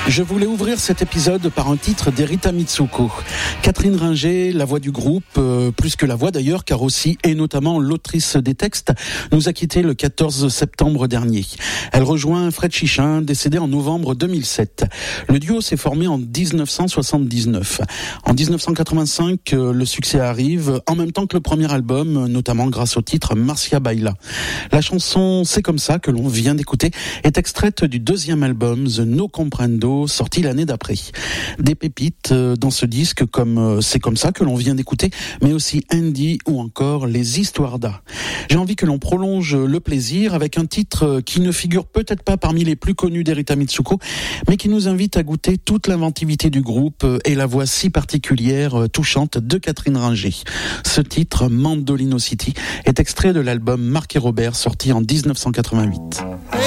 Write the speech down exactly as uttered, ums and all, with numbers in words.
Je voulais ouvrir cet épisode par un titre d'Erita Mitsuko. Catherine Ringer, la voix du groupe, euh, plus que la voix d'ailleurs, car aussi et notamment l'autrice des textes, nous a quittés le quatorze septembre dernier. Elle rejoint Fred Chichin, décédé en novembre deux mille sept. Le duo s'est formé en dix-neuf cent soixante-dix-neuf. En dix-neuf cent quatre-vingt-cinq, euh, le succès arrive, en même temps que le premier album, notamment grâce au titre Marcia Baila. La chanson C'est comme ça que l'on vient d'écouter est extraite du deuxième album The No Comprendo, sorti l'année d'après. Des pépites dans ce disque comme C'est comme ça que l'on vient d'écouter, mais aussi Andy ou encore Les Histoires d'A. J'ai envie que l'on prolonge le plaisir avec un titre qui ne figure peut-être pas parmi les plus connus d'Erita Mitsuko, mais qui nous invite à goûter toute l'inventivité du groupe et la voix si particulière, touchante de Catherine Ringer. Ce titre, Mandolino City, est extrait de l'album Marc et Robert, sorti en dix-neuf cent quatre-vingt-huit.